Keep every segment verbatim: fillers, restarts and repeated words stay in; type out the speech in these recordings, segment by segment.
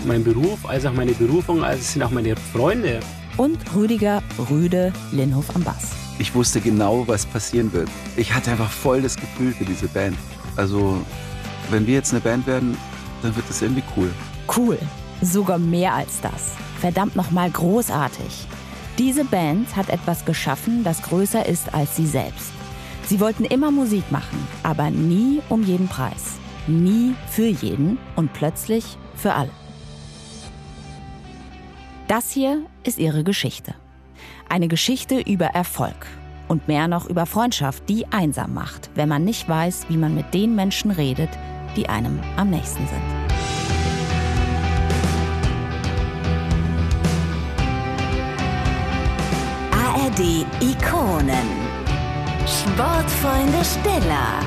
mein Beruf, als auch meine Berufung, als es sind auch meine Freunde. Und Rüdiger Rüde Linhof am Bass. Ich wusste genau, was passieren wird. Ich hatte einfach voll das Gefühl für diese Band. Also, wenn wir jetzt eine Band werden, dann wird das irgendwie cool. Cool. Sogar mehr als das. Verdammt nochmal großartig. Diese Band hat etwas geschaffen, das größer ist als sie selbst. Sie wollten immer Musik machen, aber nie um jeden Preis. Nie für jeden und plötzlich für alle. Das hier ist ihre Geschichte. Eine Geschichte über Erfolg. Und mehr noch über Freundschaft, die einsam macht, wenn man nicht weiß, wie man mit den Menschen redet, die einem am nächsten sind. A R D Ikonen. Sportfreunde Stiller.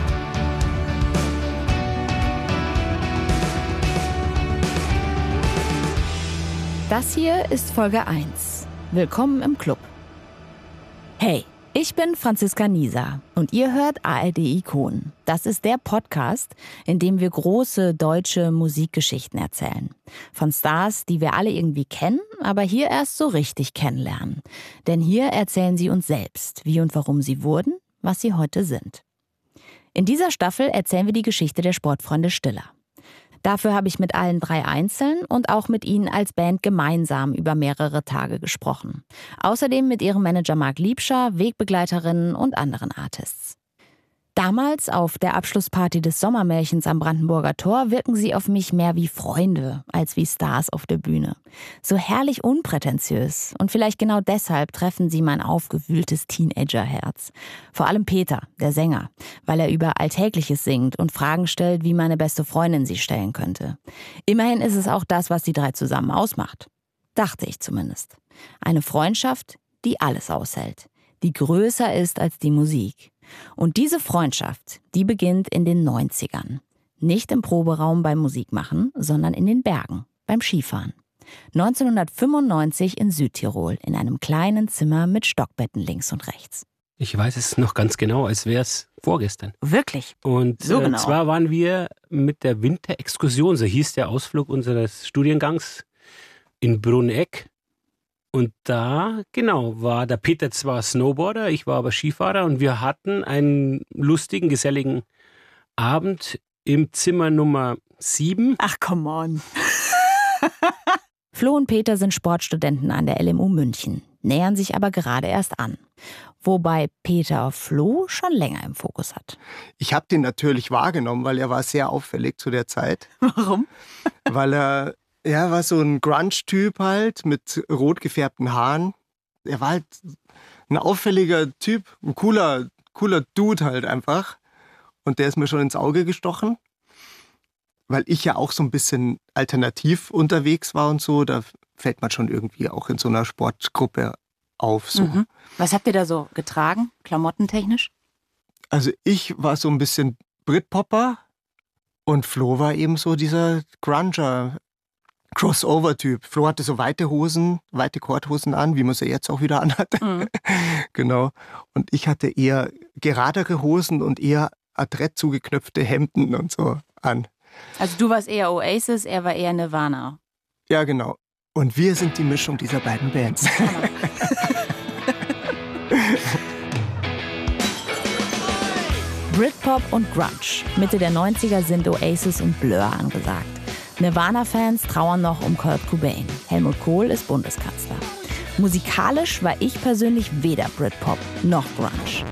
Das hier ist Folge eins. Willkommen im Club. Hey, ich bin Franziska Nieser und ihr hört A R D Ikonen. Das ist der Podcast, in dem wir große deutsche Musikgeschichten erzählen. Von Stars, die wir alle irgendwie kennen, aber hier erst so richtig kennenlernen. Denn hier erzählen sie uns selbst, wie und warum sie wurden, was sie heute sind. In dieser Staffel erzählen wir die Geschichte der Sportfreunde Stiller. Dafür habe ich mit allen drei einzeln und auch mit ihnen als Band gemeinsam über mehrere Tage gesprochen. Außerdem mit ihrem Manager Marc Liebscher, Wegbegleiterinnen und anderen Artists. Damals auf der Abschlussparty des Sommermärchens am Brandenburger Tor wirken sie auf mich mehr wie Freunde als wie Stars auf der Bühne. So herrlich unprätentiös und vielleicht genau deshalb treffen sie mein aufgewühltes Teenagerherz. Vor allem Peter, der Sänger, weil er über Alltägliches singt und Fragen stellt, wie meine beste Freundin sie stellen könnte. Immerhin ist es auch das, was die drei zusammen ausmacht. Dachte ich zumindest. Eine Freundschaft, die alles aushält, die größer ist als die Musik. Und diese Freundschaft, die beginnt in den neunzigern. Nicht im Proberaum beim Musikmachen, sondern in den Bergen, beim Skifahren. neunzehnhundertfünfundneunzig in Südtirol, in einem kleinen Zimmer mit Stockbetten links und rechts. Ich weiß es noch ganz genau, als wäre es vorgestern. Wirklich? Und So äh, genau. zwar waren wir mit der Winterexkursion, so hieß der Ausflug unseres Studiengangs, in Brunegg. Und da, genau, war der Peter zwar Snowboarder, ich war aber Skifahrer und wir hatten einen lustigen, geselligen Abend im Zimmer Nummer sieben. Ach, come on. Flo und Peter sind Sportstudenten an der L M U München, nähern sich aber gerade erst an. Wobei Peter Flo schon länger im Fokus hat. Ich habe den natürlich wahrgenommen, weil er war sehr auffällig zu der Zeit. Warum? Weil er... Er war so ein Grunge-Typ halt, mit rot gefärbten Haaren. Er war halt ein auffälliger Typ, ein cooler, cooler Dude halt einfach. Und der ist mir schon ins Auge gestochen, weil ich ja auch so ein bisschen alternativ unterwegs war und so. Da fällt man schon irgendwie auch in so einer Sportgruppe auf. So. Mhm. Was habt ihr da so getragen, klamottentechnisch? Also ich war so ein bisschen Britpopper und Flo war eben so dieser Grunger, Crossover-Typ. Flo hatte so weite Hosen, weite Korthosen an, wie man sie jetzt auch wieder anhat. Mhm. Genau. Und ich hatte eher geradere Hosen und eher adrett zugeknöpfte Hemden und so an. Also du warst eher Oasis, er war eher Nirvana. Ja, genau. Und wir sind die Mischung dieser beiden Bands. Britpop und Grunge. Mitte der neunziger sind Oasis und Blur angesagt. Nirvana-Fans trauern noch um Kurt Cobain. Helmut Kohl ist Bundeskanzler. Musikalisch war ich persönlich weder Britpop noch Grunge.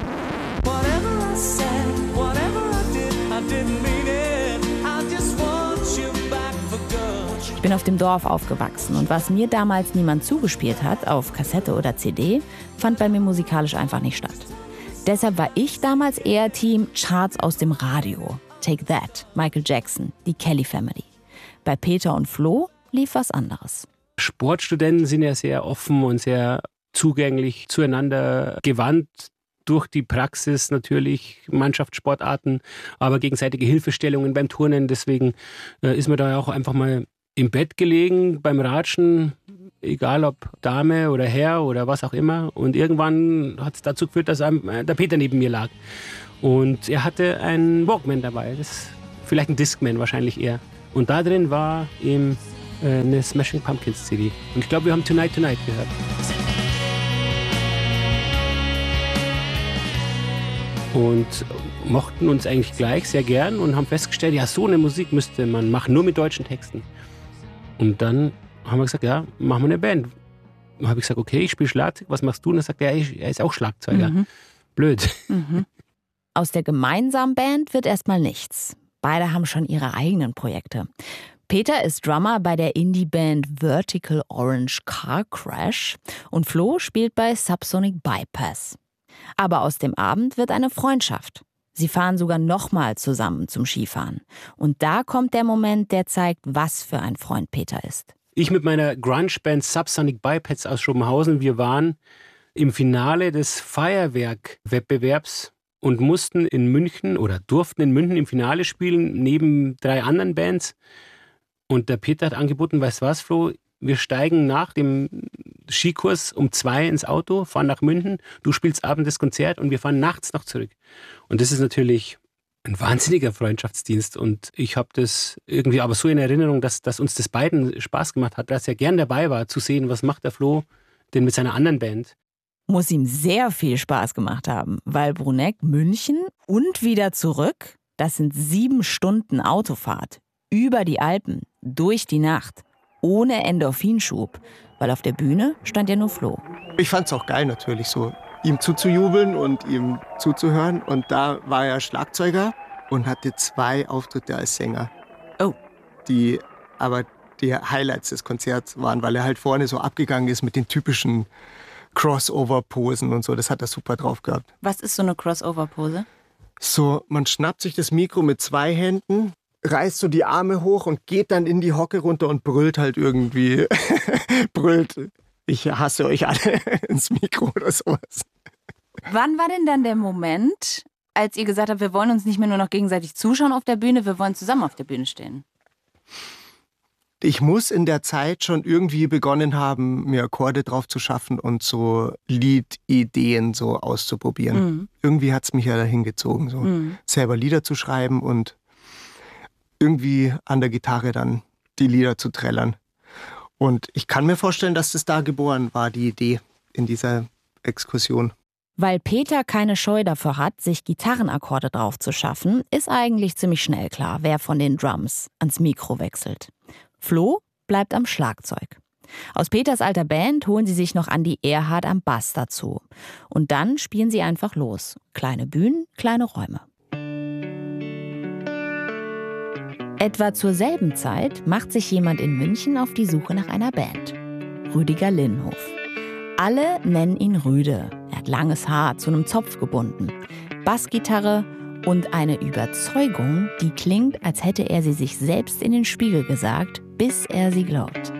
Ich bin auf dem Dorf aufgewachsen und was mir damals niemand zugespielt hat, auf Kassette oder C D, fand bei mir musikalisch einfach nicht statt. Deshalb war ich damals eher Team Charts aus dem Radio. Take That, Michael Jackson, die Kelly Family. Bei Peter und Flo lief was anderes. Sportstudenten sind ja sehr offen und sehr zugänglich zueinander gewandt. Durch die Praxis natürlich, Mannschaftssportarten, aber gegenseitige Hilfestellungen beim Turnen. Deswegen äh, ist man da auch einfach mal im Bett gelegen beim Ratschen, egal ob Dame oder Herr oder was auch immer. Und irgendwann hat es dazu geführt, dass einem, äh, der Peter neben mir lag. Und er hatte einen Walkman dabei, das ist vielleicht ein Discman wahrscheinlich eher. Und da drin war im äh, eine Smashing Pumpkins C D. Und ich glaube, wir haben Tonight Tonight gehört. Und mochten uns eigentlich gleich sehr gern und haben festgestellt, ja, so eine Musik müsste man machen, nur mit deutschen Texten. Und dann haben wir gesagt, ja, machen wir eine Band. Dann habe ich gesagt, okay, ich spiele Schlagzeug, was machst du? Und dann sagt er, er ist auch Schlagzeuger. Mhm. Blöd. Mhm. Aus der gemeinsamen Band wird erstmal nichts. Beide haben schon ihre eigenen Projekte. Peter ist Drummer bei der Indie-Band Vertical Orange Car Crash und Flo spielt bei Subsonic Bypass. Aber aus dem Abend wird eine Freundschaft. Sie fahren sogar nochmal zusammen zum Skifahren. Und da kommt der Moment, der zeigt, was für ein Freund Peter ist. Ich mit meiner Grunge-Band Subsonic Bypass aus Schrobenhausen, wir waren im Finale des Feuerwerk-Wettbewerbs und mussten in München oder durften in München im Finale spielen, neben drei anderen Bands. Und der Peter hat angeboten, weißt du was, Flo, wir steigen nach dem Skikurs um zwei ins Auto, fahren nach München, du spielst abends das Konzert und wir fahren nachts noch zurück. Und das ist natürlich ein wahnsinniger Freundschaftsdienst und ich habe das irgendwie aber so in Erinnerung, dass, dass uns das beiden Spaß gemacht hat, dass er gern dabei war, zu sehen, was macht der Flo denn mit seiner anderen Band. Muss ihm sehr viel Spaß gemacht haben, weil Bruneck, München und wieder zurück, das sind sieben Stunden Autofahrt über die Alpen, durch die Nacht, ohne Endorphinschub, weil auf der Bühne stand ja nur Flo. Ich fand's auch geil natürlich so, ihm zuzujubeln und ihm zuzuhören. Und da war er Schlagzeuger und hatte zwei Auftritte als Sänger. Oh. Die aber die Highlights des Konzerts waren, weil er halt vorne so abgegangen ist mit den typischen Crossover-Posen und so. Das hat er super drauf gehabt. Was ist so eine Crossover-Pose? So, man schnappt sich das Mikro mit zwei Händen, reißt so die Arme hoch und geht dann in die Hocke runter und brüllt halt irgendwie, brüllt, ich hasse euch alle ins Mikro oder sowas. Wann war denn dann der Moment, als ihr gesagt habt, wir wollen uns nicht mehr nur noch gegenseitig zuschauen auf der Bühne, wir wollen zusammen auf der Bühne stehen? Ich muss in der Zeit schon irgendwie begonnen haben, mir Akkorde drauf zu schaffen und so Liedideen so auszuprobieren. Mhm. Irgendwie hat es mich ja dahin gezogen, so mhm. selber Lieder zu schreiben und irgendwie an der Gitarre dann die Lieder zu trällern. Und ich kann mir vorstellen, dass das da geboren war, die Idee in dieser Exkursion. Weil Peter keine Scheu dafür hat, sich Gitarrenakkorde drauf zu schaffen, ist eigentlich ziemlich schnell klar, wer von den Drums ans Mikro wechselt. Flo bleibt am Schlagzeug. Aus Peters alter Band holen sie sich noch Andi Erhard am Bass dazu. Und dann spielen sie einfach los. Kleine Bühnen, kleine Räume. Etwa zur selben Zeit macht sich jemand in München auf die Suche nach einer Band. Rüdiger Linhof. Alle nennen ihn Rüde. Er hat langes Haar, zu einem Zopf gebunden, Bassgitarre und eine Überzeugung, die klingt, als hätte er sie sich selbst in den Spiegel gesagt, bis er sie glaubt.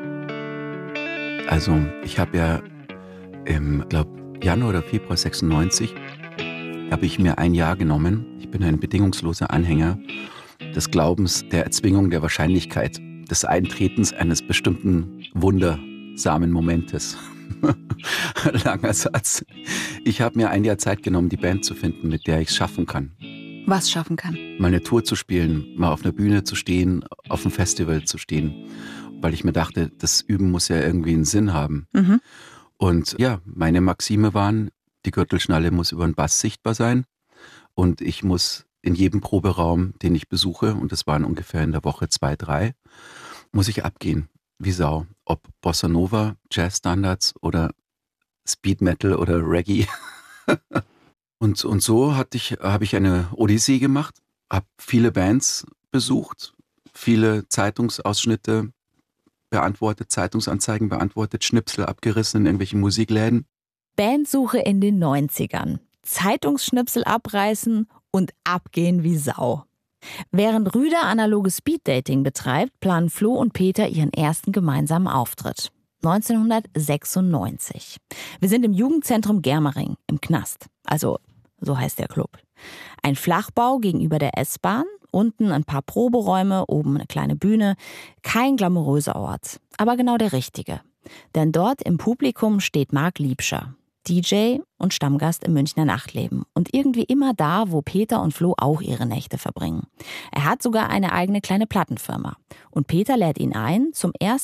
Also ich habe ja im, glaube Januar oder Februar sechsundneunzig habe ich mir ein Jahr genommen. Ich bin ein bedingungsloser Anhänger des Glaubens, der Erzwingung der Wahrscheinlichkeit, des Eintretens eines bestimmten wundersamen Momentes. Langer Satz. Ich habe mir ein Jahr Zeit genommen, die Band zu finden, mit der ich es schaffen kann. Was schaffen kann? Mal eine Tour zu spielen, mal auf einer Bühne zu stehen, auf einem Festival zu stehen. Weil ich mir dachte, das Üben muss ja irgendwie einen Sinn haben. Mhm. Und ja, meine Maxime waren, die Gürtelschnalle muss über den Bass sichtbar sein und ich muss in jedem Proberaum, den ich besuche, und das waren ungefähr in der Woche zwei, drei, muss ich abgehen, wie Sau. Ob Bossa Nova, Jazzstandards oder Speed Metal oder Reggae. und, und so hatte ich, habe ich eine Odyssee gemacht, habe viele Bands besucht, viele Zeitungsausschnitte beantwortet, Zeitungsanzeigen beantwortet, Schnipsel abgerissen in irgendwelchen Musikläden. Bandsuche in den neunzigern. Zeitungsschnipsel abreißen und abgehen wie Sau. Während Rüder analoges Speeddating betreibt, planen Flo und Peter ihren ersten gemeinsamen Auftritt. neunzehnhundertsechsundneunzig. Wir sind im Jugendzentrum Germering, im Knast. Also, so heißt der Club. Ein Flachbau gegenüber der S-Bahn, unten ein paar Proberäume, oben eine kleine Bühne. Kein glamouröser Ort, aber genau der richtige. Denn dort im Publikum steht Marc Liebscher. D J und Stammgast im Münchner Nachtleben und irgendwie immer da, wo Peter und Flo auch ihre Nächte verbringen. Er hat sogar eine eigene kleine Plattenfirma. Und Peter lädt ihn ein, zum ersten